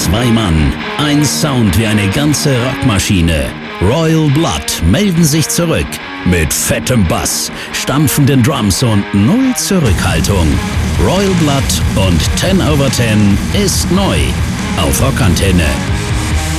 2 Mann, ein Sound wie eine ganze Rockmaschine. Royal Blood melden sich zurück. Mit fettem Bass, stampfenden Drums und null Zurückhaltung. Royal Blood und 10 over 10 ist neu. Auf Rockantenne.